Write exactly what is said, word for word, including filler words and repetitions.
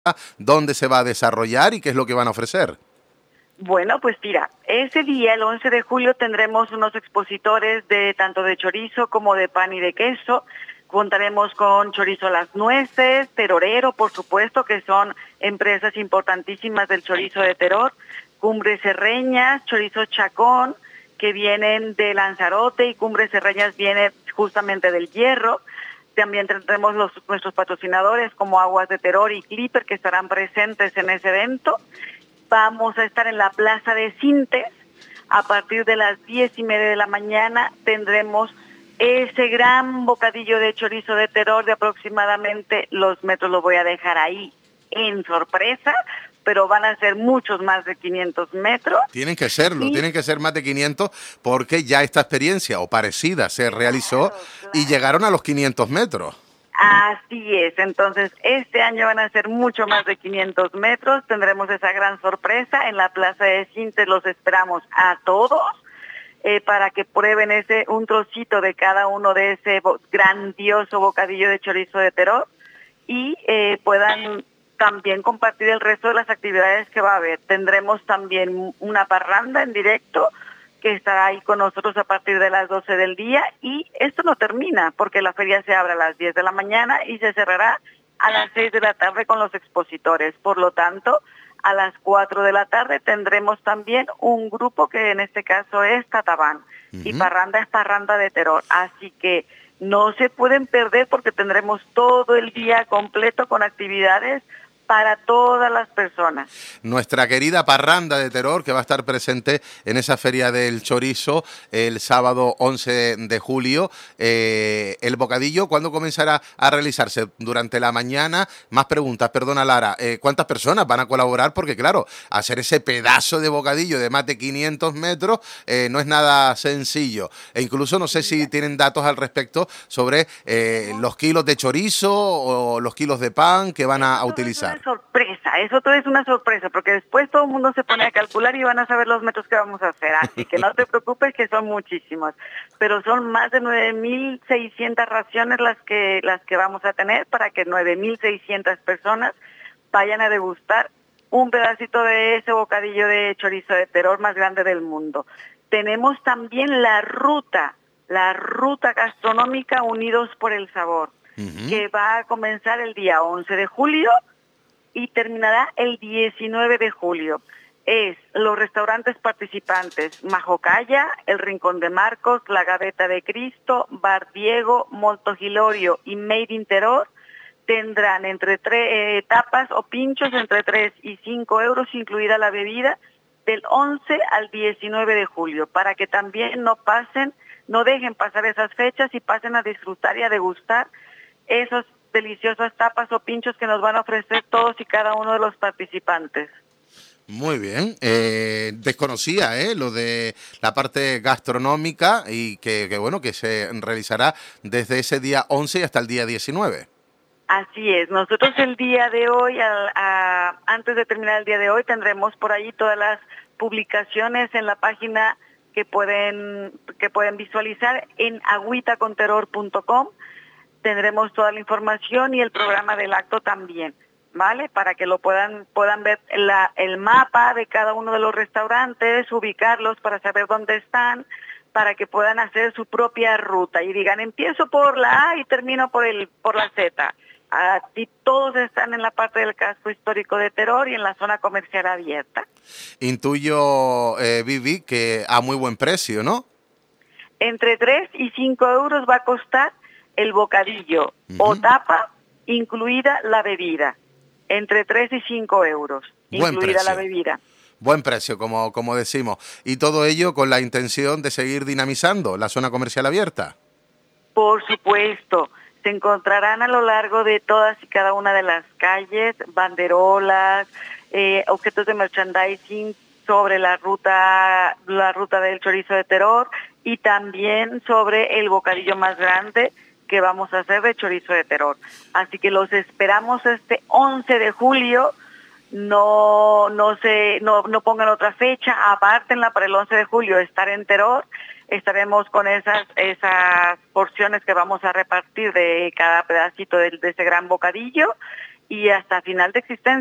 dónde se va a desarrollar y qué es lo que van a ofrecer. Bueno, pues mira, ese día, el once de julio, tendremos unos expositores de tanto de chorizo como de pan y de queso. Contaremos con Chorizo a las Nueces, Terorero, por supuesto, que son empresas importantísimas del chorizo de Teror, Cumbres Serreñas, Chorizo Chacón, que vienen de Lanzarote, y Cumbres Serreñas viene justamente del Hierro. También tendremos los, nuestros patrocinadores como Aguas de Teror y Clipper, que estarán presentes en ese evento. Vamos a estar en la Plaza de Sintes. A partir de las diez y media de la mañana tendremos ese gran bocadillo de chorizo de Teror de aproximadamente, los metros los voy a dejar ahí en sorpresa, pero van a ser muchos más de quinientos metros. Tienen que serlo, y... tienen que ser más de quinientos, porque ya esta experiencia o parecida se realizó, claro, claro. Y llegaron a los quinientos metros. Así es, entonces este año van a ser mucho más de quinientos metros, tendremos esa gran sorpresa en la Plaza de Sintes, los esperamos a todos. Eh, para que prueben ese un trocito de cada uno de ese bo grandioso bocadillo de chorizo de Teror y eh, puedan también compartir el resto de las actividades que va a haber. Tendremos también una parranda en directo que estará ahí con nosotros a partir de las doce del día, y esto no termina porque la feria se abre a las diez de la mañana y se cerrará a las seis de la tarde con los expositores. Por lo tanto, a las cuatro de la tarde tendremos también un grupo que en este caso es Tatabán, uh-huh. y Parranda es Parranda de Teror. Así que no se pueden perder porque tendremos todo el día completo con actividades para todas las personas. Nuestra querida Parranda de Teror, que va a estar presente en esa Feria del Chorizo el sábado once de julio. Eh, el bocadillo, ¿cuándo comenzará a realizarse? ¿Durante la mañana? Más preguntas, perdona Lara. Eh, ¿Cuántas personas van a colaborar? Porque claro, hacer ese pedazo de bocadillo de más de quinientos metros eh, no es nada sencillo. E incluso no sé si tienen datos al respecto sobre eh, los kilos de chorizo o los kilos de pan que van a, a utilizar. Sorpresa, eso todo es una sorpresa, porque después todo el mundo se pone a calcular y van a saber los metros que vamos a hacer, así que no te preocupes que son muchísimos, pero son más de nueve mil seiscientas raciones las que las que vamos a tener para que nueve mil seiscientas personas vayan a degustar un pedacito de ese bocadillo de chorizo de Teror más grande del mundo. Tenemos también la ruta, la ruta gastronómica Unidos por el Sabor, uh-huh. que va a comenzar el día once de julio y terminará el diecinueve de julio. Es los restaurantes participantes: Majocaya, El Rincón de Marcos, La Gaveta de Cristo, Bar Diego, Molto Gilorio y Made in Teror. Tendrán entre tres eh, tapas o pinchos entre tres y cinco euros, incluida la bebida, del once al diecinueve de julio, para que también no pasen, no dejen pasar esas fechas y pasen a disfrutar y a degustar esos deliciosas tapas o pinchos que nos van a ofrecer todos y cada uno de los participantes. Muy bien, eh, desconocía eh, lo de la parte gastronómica y que, que bueno, que se realizará desde ese día once hasta el día diecinueve. Así es, nosotros el día de hoy, a, a, antes de terminar el día de hoy, tendremos por ahí todas las publicaciones en la página que pueden, que pueden visualizar en agüita con teror punto com. Tendremos toda la información y el programa del acto también, ¿vale? Para que lo puedan puedan ver la, el mapa de cada uno de los restaurantes, ubicarlos para saber dónde están, para que puedan hacer su propia ruta y digan, empiezo por la A y termino por el por la Z. Así todos están en la parte del casco histórico de Teror y en la zona comercial abierta. Intuyo, eh, Vivi, que a muy buen precio, ¿no? Entre tres y cinco euros va a costar el bocadillo, uh-huh. o tapa, incluida la bebida. Entre tres y cinco euros, Buen incluida precio. la bebida. Buen precio, como, como decimos. Y todo ello con la intención de seguir dinamizando la zona comercial abierta. Por supuesto. Se encontrarán a lo largo de todas y cada una de las calles banderolas, eh, objetos de merchandising sobre la ruta, la ruta del chorizo de Teror y también sobre el bocadillo más grande que vamos a hacer de chorizo de Teror. Así que los esperamos este once de julio. No no se no, no pongan otra fecha, apártenla para el once de julio, estar en Teror. Estaremos con esas esas porciones que vamos a repartir de cada pedacito de, de ese gran bocadillo y hasta final de existencia.